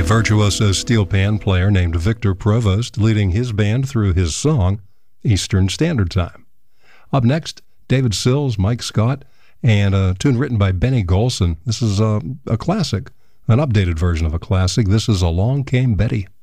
virtuoso steel pan player named Victor Provost leading his band through his song, Eastern Standard Time. Up next, David Sills, Mike Scott, and a tune written by Benny Golson. This is a classic, an updated version of a classic. This is Along Came Betty.